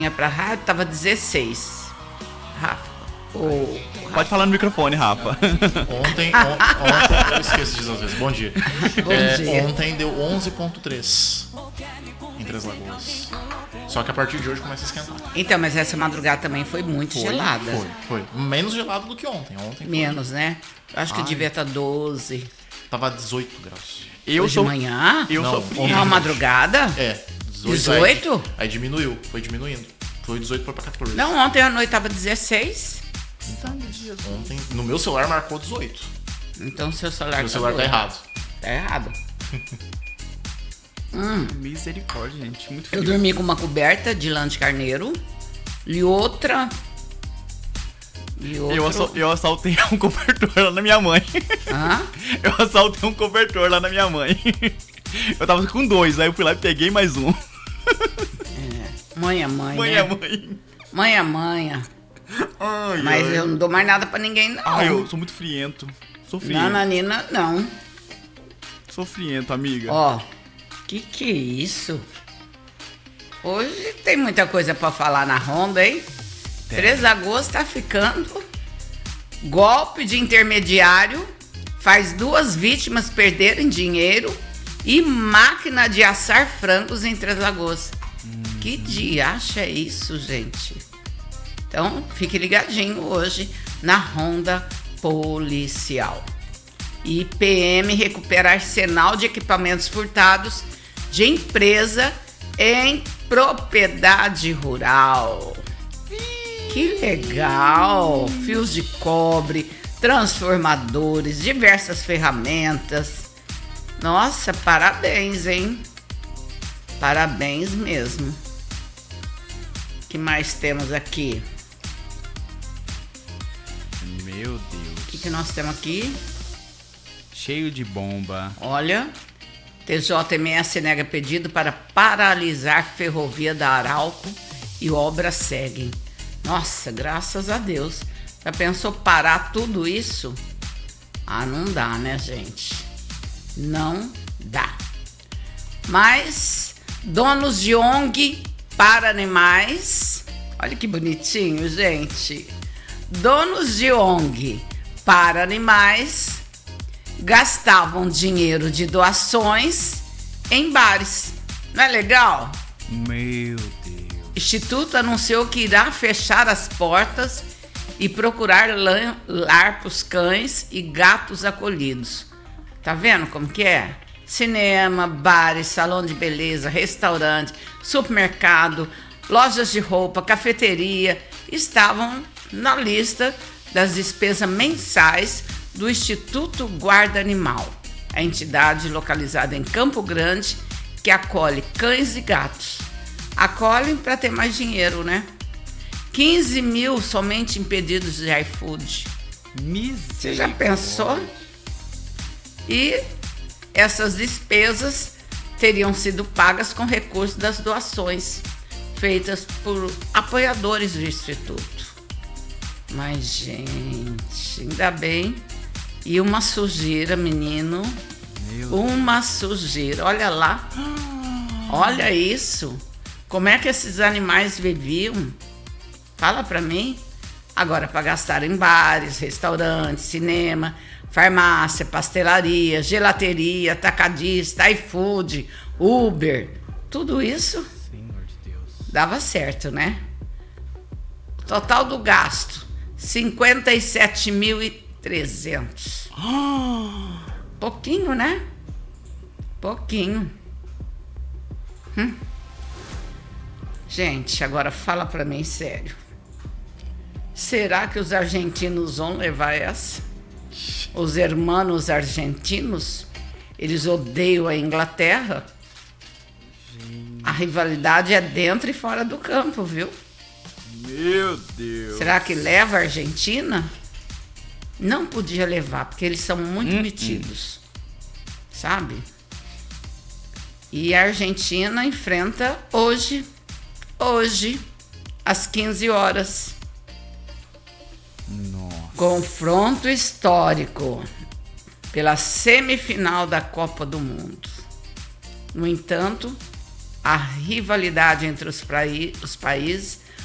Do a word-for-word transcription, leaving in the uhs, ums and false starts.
pra rádio, tava dezesseis. Rafa. Oh, Pode falar no microfone, Rafa. Ontem, on, ontem, eu esqueço disso às vezes. Bom dia. Bom É, dia. Ontem deu onze vírgula três em Três Lagoas. Só que a partir de hoje começa a esquentar. Então, mas essa madrugada também foi muito Foi, gelada. Foi, foi. Menos gelado do que ontem. Ontem Menos, foi. Né? Acho que Ai. devia estar doze. Tava dezoito graus. Eu Hoje sou de manhã? Eu Não, sofri. ontem. Não, madrugada? É, dezoito. dezoito? Aí, aí diminuiu, foi diminuindo. Foi dezoito foi pra quatorze. Não, ontem à noite tava dezesseis. Ontem, no meu celular marcou dezoito. Então seu celular Meu tá celular tá doido. errado. Tá errado. hum. Misericórdia, gente. Muito Eu frio. dormi com uma coberta de lã de carneiro e outra. E outra. Eu, assal- eu assaltei um cobertor lá na minha mãe. Hã? Eu assaltei um cobertor lá na minha mãe. Eu tava com dois, aí eu fui lá e peguei mais um. Mãe é mãe. Mãe né? é mãe. Mãe é mãe. Ai, Mas ai. eu não dou mais nada pra ninguém, não. Ai, eu sou muito friento. Sou friento. Nananina, não. Sou friento, amiga. Ó, que que é isso? Hoje tem muita coisa pra falar na Honda, hein? Três Lagoas tá ficando. Golpe de intermediário faz duas vítimas perderem dinheiro e máquina de assar frangos em Três Lagoas. Hum. Que diacho é isso, gente? Então, fique ligadinho hoje na Honda Policial. I P M recupera arsenal de equipamentos furtados de empresa em propriedade rural. Que legal! Fios de cobre, transformadores, diversas ferramentas. Nossa, parabéns, hein? Parabéns mesmo. O que mais temos aqui? Meu Deus. O que, que nós temos aqui? Cheio de bomba. Olha, T J M S nega pedido para paralisar ferrovia da Arauco e obras seguem. Nossa, graças a Deus. Já pensou parar tudo isso? Ah, não dá, né, gente? Não dá. Mas donos de O N G para animais, olha que bonitinho, gente. Donos de O N G para animais gastavam dinheiro de doações em bares. Não é legal? Meu Deus. Instituto anunciou que irá fechar as portas e procurar lan- lar para os cães e gatos acolhidos. Tá vendo como que é? Cinema, bares, salão de beleza, restaurante, supermercado, lojas de roupa, cafeteria estavam na lista das despesas mensais do Instituto Guarda Animal, a entidade localizada em Campo Grande que acolhe cães e gatos. Acolhem para ter mais dinheiro, né? quinze mil somente em pedidos de iFood. Você já pensou? E essas despesas teriam sido pagas com recursos das doações feitas por apoiadores do Instituto. Mas, gente, ainda bem. E uma sujeira, menino. Meu Uma sujeira. Olha lá. Olha isso. Como é que esses animais viviam? Fala pra mim. Agora, para gastar em bares, restaurantes, cinema, farmácia, pastelaria, gelateria, atacadista, iFood, Uber, tudo isso Senhor de Deus. dava certo, né? O total do gasto, cinquenta e sete mil e trezentos. Pouquinho, né? Pouquinho. Hum. Gente, agora fala pra mim sério. Será que os argentinos vão levar essa? Os hermanos argentinos, eles odeiam a Inglaterra? A rivalidade é dentro e fora do campo, viu? Meu Deus. Será que leva a Argentina? Não podia levar, porque eles são muito Hum, metidos, sabe? E a Argentina enfrenta hoje, hoje, às quinze horas. Nossa. Confronto histórico pela semifinal da Copa do Mundo. No entanto, a rivalidade entre os, praí- os países